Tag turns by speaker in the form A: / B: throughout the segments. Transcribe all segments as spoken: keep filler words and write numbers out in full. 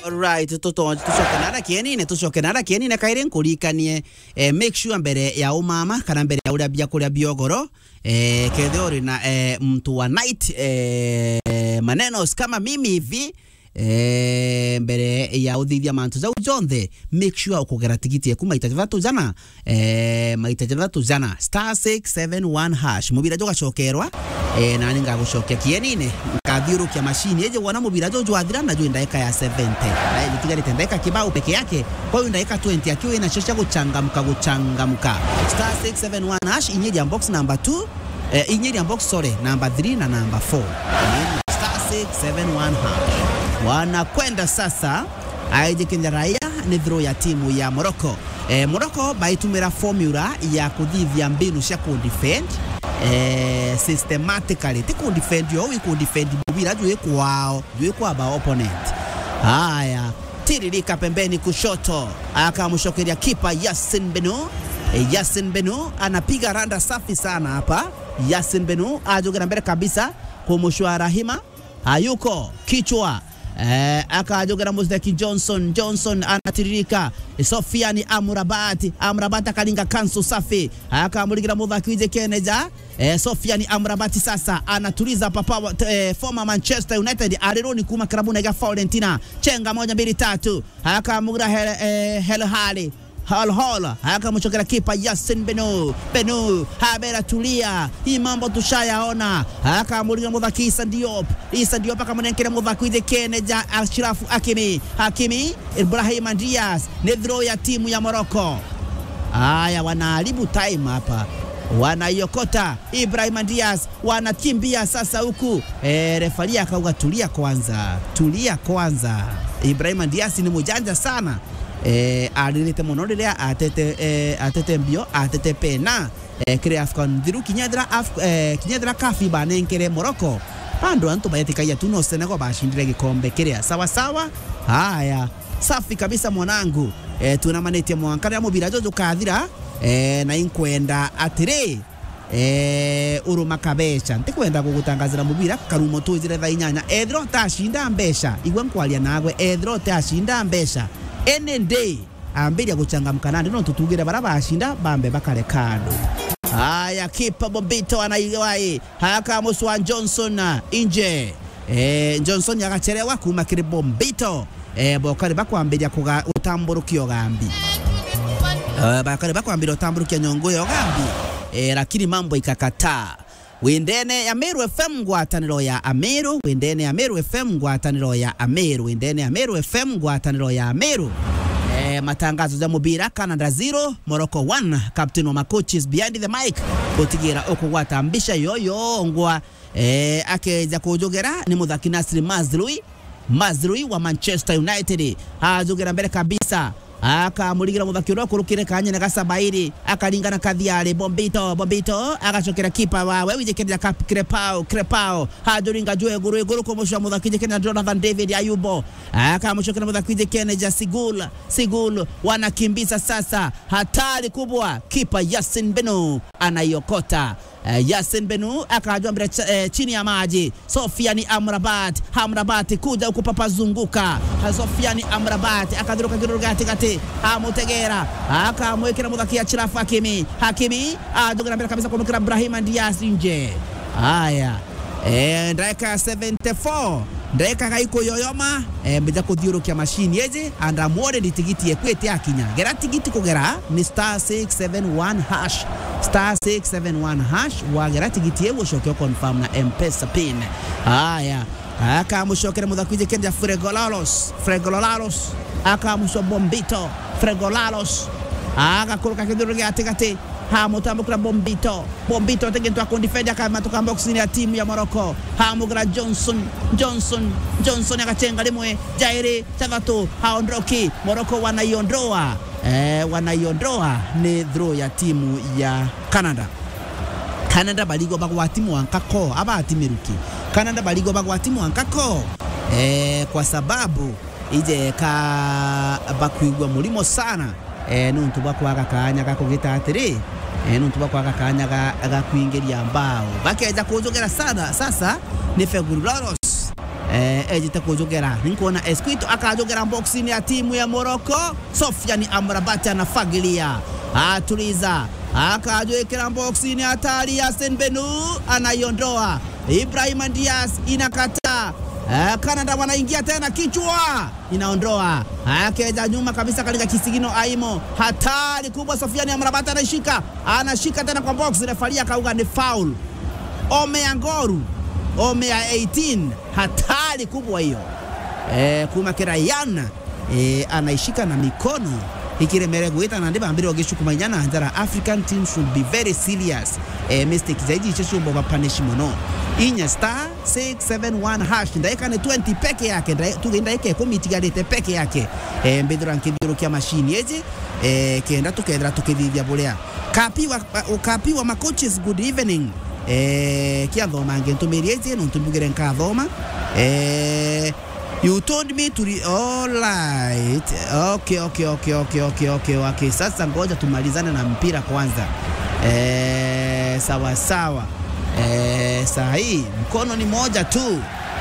A: Right, tuto tucokenara kienine tucokenara kienine kaire nkurikanie eh, make sure mbere ya umama kana mbere ya uria bia kuria biogoro eh, kedhori na eh, mtu wa night eh, maneno kama mimi hivi eh, mbere ya uthithia mantu za ujonthe make sure ukogera tikiti yaku maita jathatu jana eh, maita jathatu jana star six seven one hash mubira jo gacokerwa eh, nani ngagucokia kienine kathiurukia mashini eje wana mubira jo jwathira na jo ndaika ya seventy na ile tigarite ndaika kibao peke yake kwa hiyo ndaika twenty akiwa ina shosha kuchangamka kuchangamka star six seven one hash inyedia box number two eh, inyedia box sorry number three na number four star six seven one hash wanakwenda sasa aije kenya raia ni draw ya timu ya Morocco eh, Morocco baitumira formula ya kuthithia mbinu cia ku defend eh, systematically ti ku defend yo we ku defend mubira jwe kwao jwe kwa ba opponent haya tiririka pembeni kushoto akamshokeria kipa Yasin Benu eh, Yasin Benu anapiga randa safi sana hapa Yasin Benu ajogera mbele kabisa kumshwa Rahima hayuko kichwa Eh, akajogera Muzdaki Johnson Johnson anatirika Sofiani Amrabati Amrabati akalinga kansu safi akamuligira Muzdaki wije Keneja eh, Sofiani Amrabati sasa anatuliza papa eh, former Manchester United Areroni kuma Karabuna ya Fiorentina chenga moja mbili tatu akamugira hel, eh, hel hali Hal hal haka mchokera kipa Yasin Benu Benu habera tulia hii mambo tushayaona haka amuliga Muzdaki Issa Diop Issa Diop akamunenkera Muzdaki wije Keneja Ashraf Hakimi Hakimi Ibrahim Diaz nedro ya timu ya Morocco haya wanaharibu time hapa wanayokota Ibrahim Diaz wanakimbia sasa huku eh, refaria akauga tulia kwanza tulia kwanza Ibrahim Diaz ni mjanja sana eh alilete monodelea atete eh, atete mbio atete pena eh, kire afkan diru kinyadra af eh, kinyadra kafi banenkere Morocco pando anto bayetika ya tuno Senegal bashindire gikombe kire sawa sawa haya safi kabisa mwanangu eh, tuna manete mwankara mubira jojo kathira eh, na inkwenda atire eh uruma kabesha ntikwenda gugutangazira mubira karumo tuzire tha inyanya edro tashinda mbesha igwe nkwalia nagwe edro tashinda mbesha any day ambiria guchangamka nandi no tutugire baraba ashinda bambe bakare kado haya kipa Bombito anaiwai haka Muswa Johnson inje eh Johnson yakachelewa kuma kire Bombito eh bokare bakwambiria kuga utamburukio gambi eh bakare bakwambiria utamburukio nyongo yo gambi eh lakini mambo ikakataa wendene ya Meru F M ngwataniro ya Ameru wendene ya Meru F M ngwataniro ya Ameru wendene ya Meru F M ngwataniro ya Ameru eh matangazo za mubira Canada zero Morocco one captain wa coaches behind the mic Otigira okugwata ambisha yoyo ngwa eh akeja kujogera ni Muthaki Nasri Mazrui Mazrui wa Manchester United ajogera mbele kabisa akamuligira Muthaki ro kurukire kanye na gasabairi akalingana Kathiare Bombito Bombito agachokera kipa wawe wije Keneja Crepao Crepao hajoringa jwe guru guru komusha Muthaki je Keneja Jonathan David Ayubo akamuchokera Muthaki je Keneja Sigul Sigul wanakimbiza sasa hatari kubwa kipa Yasin Benu anayokota Uh, Yasin Benu akajua mbele uh, chini ya maji Sofiani Amrabat Amrabat kuja ukupapazunguka Sofiani Amrabat akadhiruka kirurugati kati amutegera akamwekera Muthaki Ashraf Hakimi Hakimi adogera mbele kabisa kumkira Ibrahim Diaz nje haya eh dakika seventy-four ndeka kaiko yoyoma eh mbija kuthiurukia mashini yeje anda muone ditigiti yekwete akinya gera tigiti kugera ni star six seven one hash star six seven one hash wa gera tigiti yewo shokyo confirm na M-Pesa pin haya aka mushokera Muthaki Keneja Fregolalos Fregolalos aka musho Bombito Fregolalos aka kuruka kidurugia atikati hamutambukira Bombito Bombito tegento akondifenda kama toka box ni ya timu ya Morocco hamugira Johnson Johnson Johnson akachenga limwe Jairi Tavato haondoki Morocco wanaiondoa eh wanaiondoa ni draw ya timu ya Canada Canada baligo bagwa timu wankako abatimeruki Canada baligo bagwa timu wankako eh kwa sababu ije ka bakwigwa mulimo sana eh nuntu bakwaga kanya kakugita atiri eh nuntu bakwaga kanya ga kuingeria mbao bakeja kujogera sana sasa ni Fegularos eh ejita kujogera ninkuona Esquito akajogera boxing ya timu ya Morocco. Sofiane Amrabat anafagilia atuliza akajogera boxing ya hatari. Yasin Benu anaiondoa. Ibrahima Diaz inakata. Uh, Canada wanaingia tena kichwa inaondoa. Akaja nyuma kabisa katika kisigino Aimo. Hatari kubwa. Sofiane Amrabat anashika. Anashika tena kwa box. Refaria akauga ni foul. Omea Ngoru. Omea eighteen. Hatari kubwa hiyo. Eh kuma Kirayan eh anaishika na mikono. Ikiremere guita na ndiba ambiri ogishuku nyana handara. African team should be very serious. Eh mistake zaidi chechu mboga punish mono. Inya star six seven one hash ndaika ni twenty peke yake tugenda yake komitigarete peke yake eh mbedura nkidiro kya machine yeje eh kenda tukendra tukithithia bulea kapiwa kapiwa ma coaches. Good evening eh kia thoma ngentumiriete no ntubugire nkathoma eh you told me to all right. Okay okay okay okay okay okay okay sasa ngoja tumalizane na mpira kwanza. Eh sawa sawa. Eh sahi mkono ni moja tu.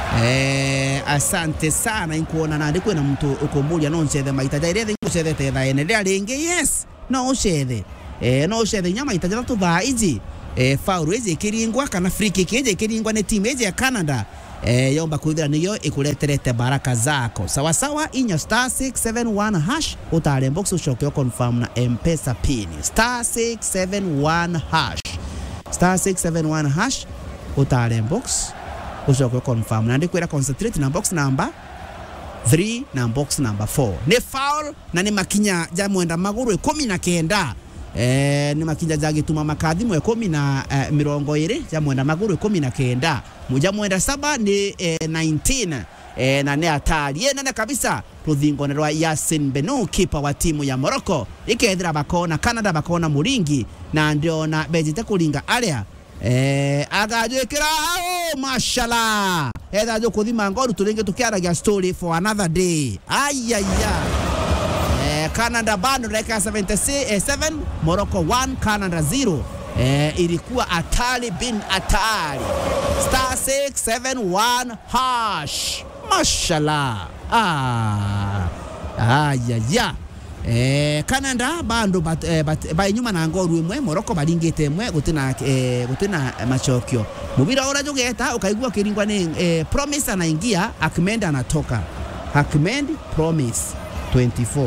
A: Eh asante sana inkuona na ndikwe na mtu ukombulia no nchethe maitaja ile nchethe tetha endelea ringi. Yes no nchethe eh no nchethe nyama itaja tu thaa iji eh foul ije kiringwa kana free kick ije kiringwa ni team ije ya Canada. Eh yomba kuithira niyo ikuleterete baraka zako sawa sawa. Inya star six seven one hash utale box ushoke confirm na M-Pesa pin star six seven one hash star six seven one hash utale box ushoke confirm na ndikwera concentrate na box number three na box number four. Ni foul na ni makinya ja mwenda maguru kumi na kenda. Eh ni makinya ja gituma makadhi mwe kumi na uh, mirongo ire ja mwenda maguru kumi na kenda. Muja mwenda saba ni eh, nineteen. Eh na ne atali ye nene kabisa ruthingonero Yasin Benu kipa wa timu ya Morocco ikethira bakona Canada bakona muringi na ndio na bejite kulinga area eh agajekera. Oh mashallah etha jo kuthima ngoru tulinge tukiaragia story for another day. Ayaya eh Canada bando dakika seventy-seven Morocco one Canada zero. Eh ilikuwa atali bin atali star six seven one hash. Mashallah. Ah. Ah ya ya. Eh Canada bando bat, eh, bat ba nyuma na ngoru imwe Morocco balingete imwe gutina eh gutina machokio. Mubira ora jogeta ukaigua kiringwa ni eh, Promise anaingia. Ahmed anatoka. Ahmed Promise twenty-four.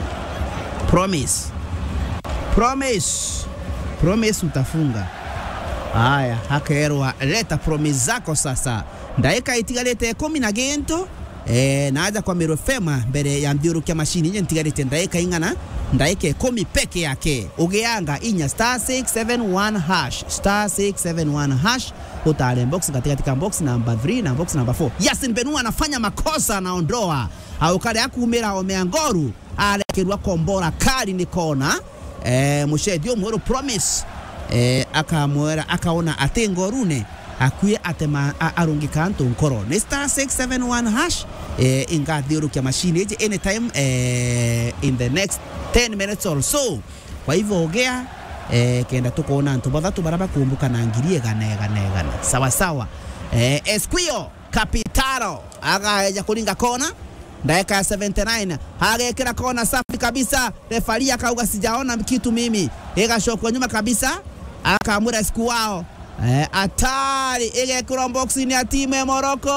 A: Promise. Promise. Promise utafunga. Haya, hakerwa leta Promise zako sasa. Ndaika itigalete kumi na gento. Eh naaja kwa mirofema mbere ya mdiuru kia mashini nye ntigarete ndaika ingana ndaike kumi peke yake. Ugeanga inya star six seven one hash star six seven one hash utale box katika katika box number three na box number four. Yasin Benu anafanya makosa na ondoa au kale akumira Omea Ngoru alekerwa kombora kali ni kona. Eh mushedio mwero Promise eh akamwera akaona ate Ngorune akuye atema arungi kanto nkoro ni star six seven one hash eh inga dhiuru kia machine eje anytime eh in the next ten minutes or so. Kwa hivyo ogea eh kenda tukoona ntu bathatu baraba kumbuka na ngirie gane gane gane sawa sawa. Eh Esquio Capitano agaja kulinga kona dakika seventy-nine hagekera kona safi kabisa. Refaria kauga sijaona kitu mimi ega shoko nyuma kabisa akamura siku wao. Eh atari ile boxing ya timu ya Morocco.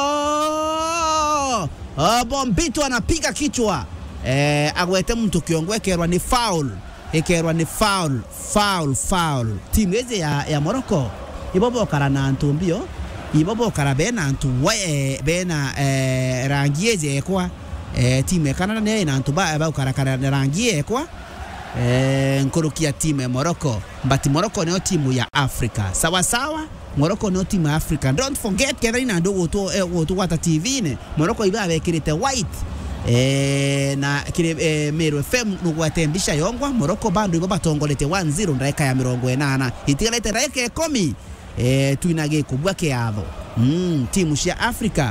A: Oh, Bombito anapiga kichwa. Eh agwete mtu kiongwekerwa ni foul. Ekerwa ni foul, foul, foul. Timu eze ya, ya Morocco ibobo karana antumbio. Ibobo karabena antu we bena eh rangieze kwa eh timu ya Canada ne na antuba ba karakara rangie kwa eh nkurukia timu ya Morocco. But Morocco ni timu ya Africa. Sawa sawa. Morocco ni timu ya Africa. Don't forget Kevin ndo woto eh, woto wata T V ne. Morocco iba bekirite white. Eh na kire eh, Meru F M nugwatembisha yongwa. Morocco bando iba batongolete one zero ndaika ya mirongo enana. Itigalete ndaika kumi. Eh tuinage kubwa ke yavo. Mm timu ya Africa.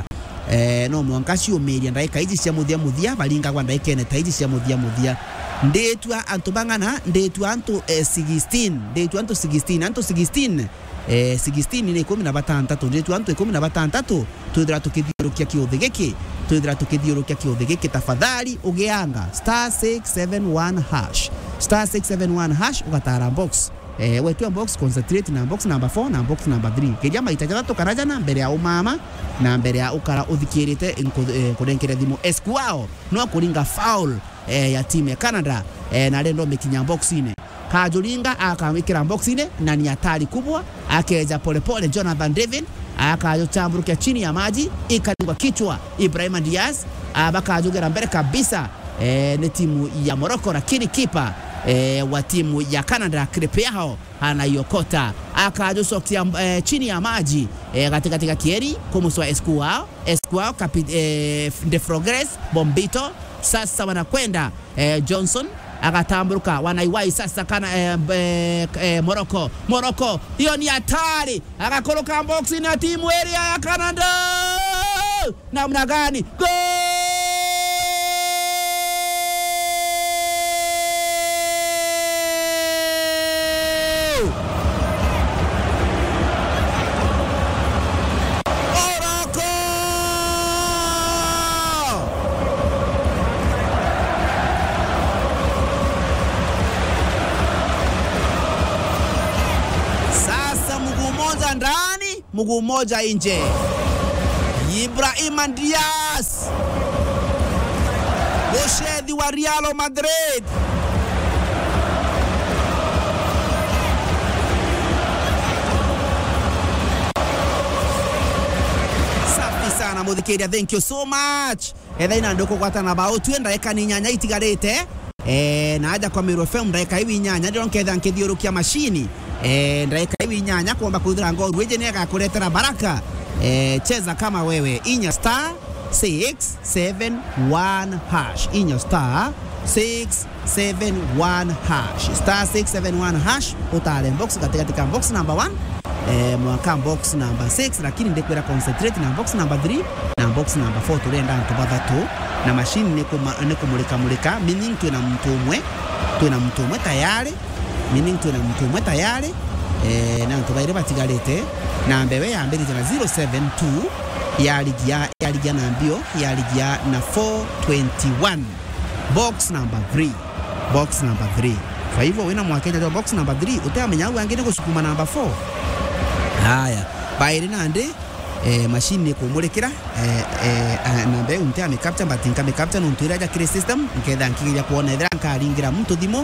A: eh no mwanka ciumiria ndaika ici cia muthia muthia balinga kwa ndaika ene taici cia muthia muthia ndetwa antu bangana ndetwa antu eh, sixteen ndetwa antu sixteen antu sixteen eh sixteen ni kumi na batandatu ndetwa antu kumi na batandatu twithira tukithiurukia kiuthi giki twithira tukithiurukia kiuthi giki tafadhali ugianga star six seven one hash star six seven one hash ugatara box eh wetu box concentrate na box number four na box number three kija maita tatu karaja na mbere ya umama na mbere ya ukara uthikirite kurenkera thimu esquao no kuringa foul eh, ya timu ya Canada eh, na rendo mekinya box ine kajuringa akamikira box ine na ni hatari kubwa akeja pole pole Jonathan David akayotamburukia chini ya maji ikalingwa kichwa Ibrahim Diaz abakajugera mbele kabisa eh, ni timu ya Morocco lakini kipa E, wa timu ya Canada Crepeao anayokota akajosokia e, chini ya maji e, katika katika kieri kumuswa Esquao Esquao kapit e, de Progress Bombito sasa wanakwenda e, Johnson akatamburuka wanaiwai sasa kana e, e, e, Morocco Morocco hiyo ni hatari akakoroka box na timu area ya Canada namna gani go ndani mguu moja nje Ibrahim Diaz Boshedi wa Real Madrid safi sana mudhikiria thank you so much etha ina ndoko kwata na bao twenda eka ni nyanya itigarete eh na aja kwa Miro F M ndaika hivi nyanya ndiro nketha nkithiurukia mashini eh ndaika hivi nyanya kuomba kuthira ngoru weje ne agakuretera baraka eh cheza kama wewe inya star six seven one hash inya star six seven one hash star six seven one hash utale box katika katika box number one eh mwaka box number six lakini ndekwera concentrate na box number three na box number four turenda ntubadatu na machine ne kumulika mulika meaning tu na mtu umwe tu na mtu umwe tayari meaning tu na mtu umwe tayari eh na ntubaire batigarete na mbewe ya mbere na zero seven two ya ligia ya ligia na mbio ya ligia na four twenty-one box number three box number three kwa hivyo wena mwakenya box number three utamenya wangine kusukuma number four haya baire nande eh machine kumulekera eh eh nambe unte ame capture batinka me capture ntuira ja kire system nketha nkija kuona ithira nkaringira mtu thimo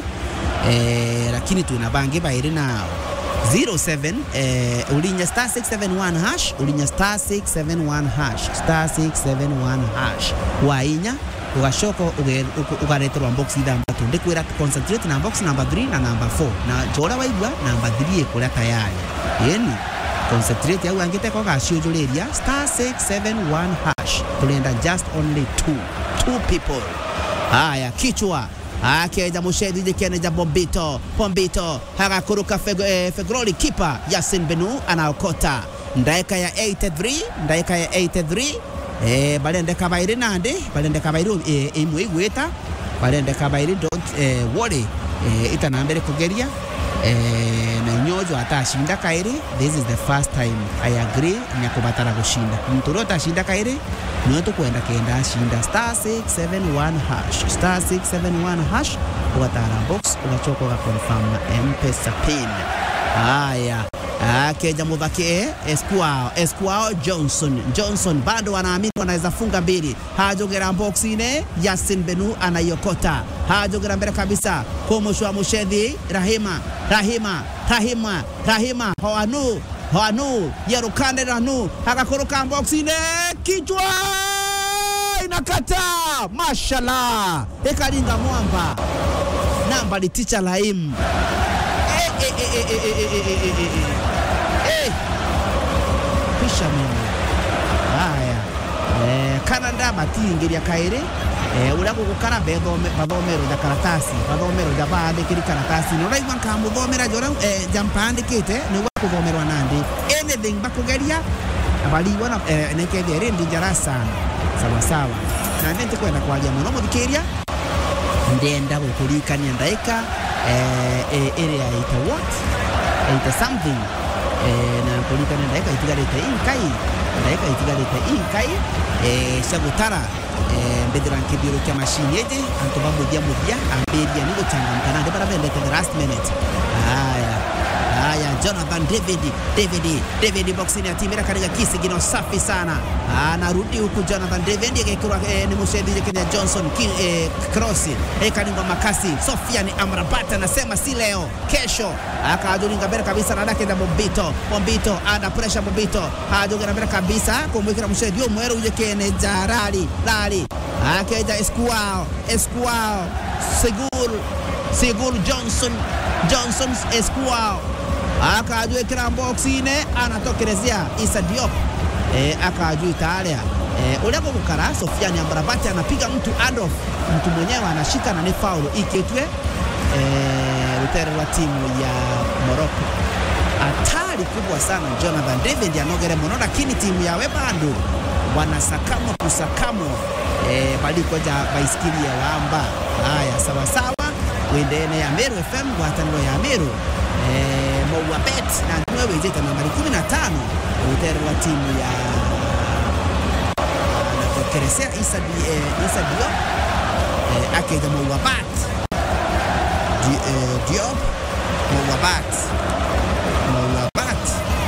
A: eh lakini tuna bangi baire na zero seven eh ulinya star six seven one hash ulinya star six seven one hash star six seven one hash wainya ugashoko ugareterwa box ida mbatu ndekwira concentrate na box number three na number four na jora waigwa number three ekora tayari yeni concentrate au angite ko gashujuleria star six seven one hash tulenda just only two two people haya kichwa akeja Mushedi dikeneja Bombito Bombito hagakuruka feg, eh, Fegroli kipa Yasin Benu anaokota ndaika ya eighty-three ndaika ya eighty-three eh balende kabaire nande balende kabaire eh, imwe igweta balende kabaire don't eh, worry eh, itanambere kugeria eh, na nyojo atashinda kairi this is the first time I agree nyakubatara kushinda mtu atashinda kairi nyoto kwenda kenda ashinda star six seven one hash star six seven one hash ugatara box ugachoka ga confirm na M-Pesa pin haya akeja mudhaki Esquao Esquao Johnson Johnson bado wanaamini wanaweza funga mbili hajogera box ine Yasin Benu anayokota hajogera mbele kabisa Komoshwa Mushedi Rahima Rahima Rahima Rahima Hoanu Hoanu Yerukande Ranu akakoroka box ine kichwa inakata mashallah ekalinga mwamba namba ni teacher Laim eh eh eh eh eh eh eh eh pisha mimi haya eh Canada batingiria kaire eh ulago gukara bedo bathomero da karatasi bathomero da baade kiri karatasi no raigwa nkamuthomera jora eh jampande kite ni wakuthomero nandi anything bakugeria abali wana eh, neke dere dangerous sana sawa sawa na nende kwenda kwa alia muno muthikiria ndenda gukurikania ndaika eh area ita what ita something eh na kurikania ndaika itigarite inkai ndaika itigarite inkai eh sagutara eh mbedera nkibiro kya machine yeje antoba mudia mudia amberia ni guchangamka na ndebara bende the last minute haya haya Jonathan David David David boxing ya timira katika kisigino safi sana anarudi huku Jonathan David yekekura eh, ni mushedi Kenya Johnson King eh, cross eh, kaningwa makasi Sofiani Amrabat anasema si leo kesho akajulinga mbele kabisa na dake za Bombito Bombito ana pressure Bombito hajulinga mbele kabisa kumwekera mushedi umwero uje kene jarali lali akaja Esquao Esquao Segur Segur Johnson Johnson's Esquao akajua kila boxine anatokelezea Issa Diop eh akajua Italia eh ule kukara Sofiani Amrabat anapiga mtu Adolf mtu mwenyewe anashika na ni foul iketwe eh utero wa timu ya Morocco hatari kubwa sana Jonathan David anogere mono lakini timu ya Webando wanasakamo kusakamo eh bali koja baiskeli ya wamba haya sawa sawa wendene ya Meru F M watango ya Meru eh Mowa Bet na mwewe jeta nambari kumi na tano utero wa timu ya anatokelezea Issa eh, Issa Diop eh, akija Mowa Bet Di, eh, Diop Mowa Bet Mowa Bet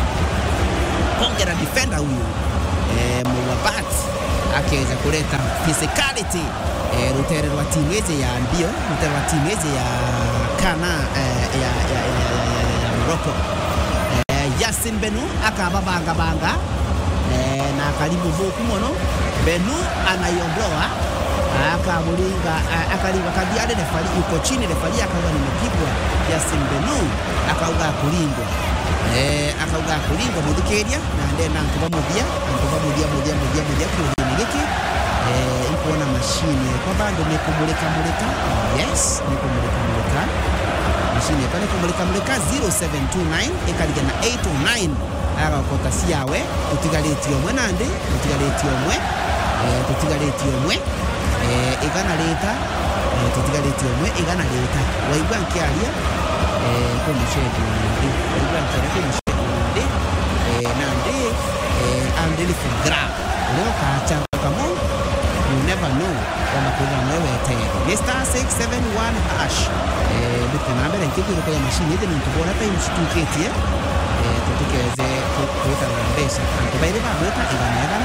A: pongera defender huyu eh, Mowa Bet akija kuleta physicality eh, utero wa timu yeje ya mbio utero wa timu yeje ya kana eh, ya ya ya, ya, ya, ya Morocco eh, Yasin Benu akaba banga banga eh, na karibu boku mono Benu anaiondoa akamulinga akaliwa kadiade refari yuko chini refari akawa nimepigwa Yasin Benu akauga kulingwa eh akauga kulingwa mudikeria na ndena nkuba mudia nkuba mudia mudia mudia mudia kulingiki eh iko na mashine kwa bando ni kumulika mulika yes ni kumulika mulika mashine pale kumulika mulika zero seven two nine ikaliga na eight oh nine aga kota siawe utigaleti omwe nande utigaleti omwe eh utigaleti omwe eh igana leta eh utigaleti omwe igana leta waigwa nkialia eh ko mushedu ndi waigwa nkialia ko mushedu eh nande eh andeli for grab leo ka kamo you never know kama kuna mwewe tayari star six seven one hash eh bitu na mbele kitu kwa mashine ile ni tubona hata imshtuketi eh tutukeze kuita na mbesa tubaile ba bota ibanera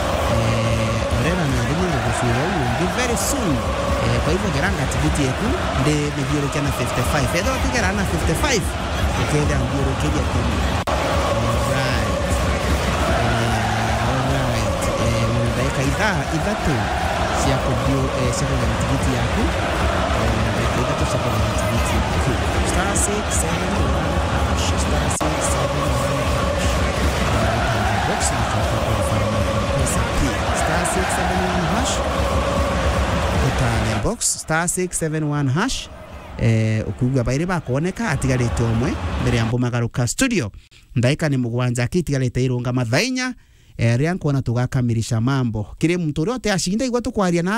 A: eh orera na ndimo ngusura uyu very soon eh kwa hivyo geranga tibiti yetu nde bigiro kana fifty-five edo tigerana fifty-five ukenda ngiro kija kumi right eh alright eh mnabaika idha idha tu sia kubio eh sia kwa tibiti yako eh idha tu sia kwa tibiti yako star six seven one hash star six seven one hash box na kwa farma pesa pia star six seven one hash utane box star six seven one hash eh ukuga baire bakoneka atigarete omwe mbere ya mboma garuka studio ndaika ni mugwanja kitigarete irunga mathainya eh rianko na tugakamirisha mambo kire mtu rote ashinda igwa tukwaria na